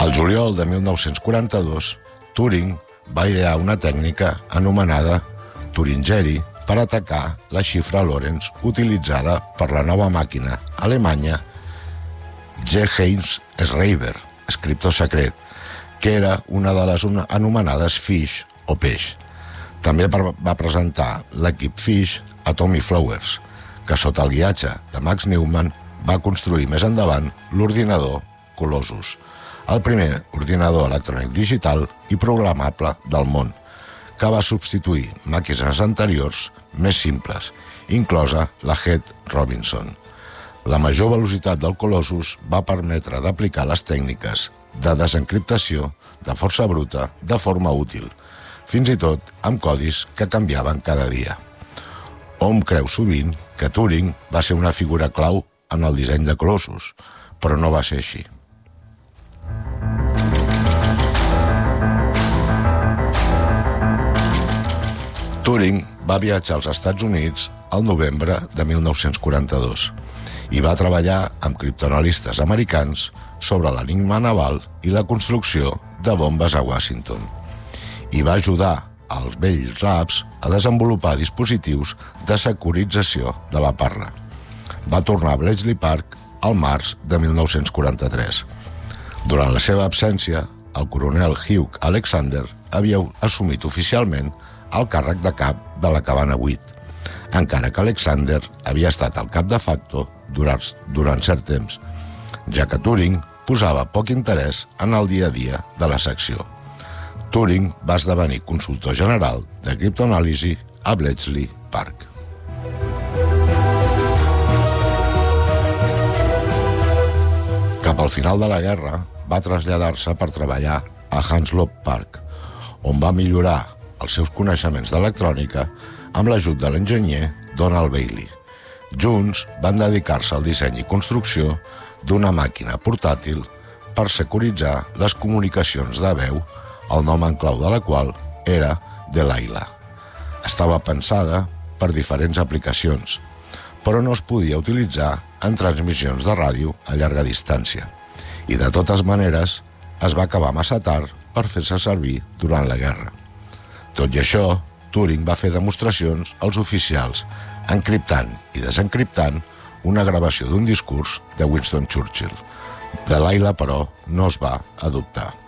Al juliol de 1942, Turing va idear una tècnica anomenada Turingeri per atacar la xifra Lorentz utilitzada per la nova màquina alemanya G. Heinz Schreiber, escriptor secret, que era una de les anomenades Fish o peix. També va presentar l'equip Fish a Tommy Flowers, que sota el guiatge de Max Neumann va construir més endavant l'ordinador Colossus, el primer ordinador electrònic digital i programable del món, que va substituir màquines anteriors més simples, inclosa la Head Robinson. La major velocitat del Colossus va permetre d'aplicar les tècniques de desencriptació de força bruta de forma útil, fins i tot amb codis que canviaven cada dia. Hom creu sovint que Turing va ser una figura clau en el disseny de Colossus, però no va ser així. Turing va viatjar als Estats Units al novembre de 1942 i va treballar amb criptoanalistes americans sobre l'enigma naval i la construcció de bombes a Washington. I va ajudar als Bell Labs a desenvolupar dispositius de securització de la parra. Va tornar a Bletchley Park al març de 1943. Durant la seva absència, el coronel Hugh Alexander havia assumit oficialment el càrrec de cap de la Cabana 8, encara que Alexander havia estat el cap de facto durant cert temps, ja que Turing posava poc interès en el dia a dia de la secció. Turing va esdevenir consultor general de criptoanàlisi a Bletchley Park. Cap al final de la guerra, va traslladar-se per treballar a Hounslow Park, on va millorar els seus coneixements d'electrònica amb l'ajut de l'enginyer Donald Bailey. Junts van dedicar-se al disseny i construcció d'una màquina portàtil per securitzar les comunicacions de veu, el nom en clau de la qual era Delilah. Estava pensada per diferents aplicacions, però no es podia utilitzar en transmissions de ràdio a llarga distància. I de totes maneres, es va acabar massa tard per fer-se servir durant la guerra. Tot i això, Turing va fer demostracions als oficials, encriptant i desencriptant una gravació d'un discurs de Winston Churchill. Delilah, però, no es va adoptar.